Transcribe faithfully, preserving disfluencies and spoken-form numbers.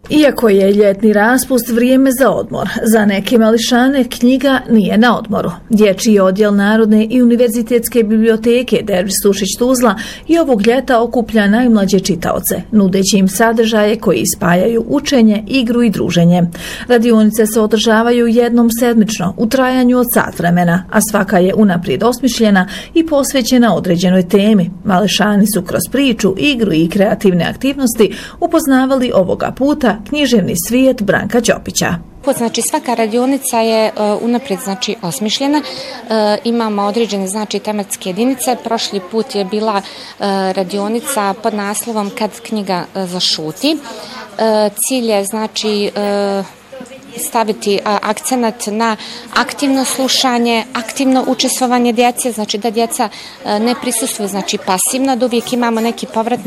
Iako je ljetni raspust vrijeme za odmor, za neke mališane knjiga nije na odmoru. Dječji odjel Narodne i univerzitetske biblioteke Derviš Sušić Tuzla i ovog ljeta okuplja najmlađe čitaoce, nudeći im sadržaje koji spajaju učenje, igru i druženje. Radionice se održavaju jednom sedmično u trajanju od sat vremena, a svaka je unaprijed osmišljena i posvećena određenoj temi. Mališani su kroz priču, igru i kreativne aktivnosti upoznavali ovoga puta književni svijet Branka Ćopića. Znači svaka radionica je uh, unaprijed znači osmišljena, uh, imamo određene znači tematske jedinice. Prošli put je bila uh, radionica pod naslovom Kad knjiga uh, zašuti. Uh, cilj je znači uh, staviti a, akcenat na aktivno slušanje, aktivno učestvovanje djece, znači da djeca a, ne prisustvuju znači pasivno, da uvijek imamo neki povratni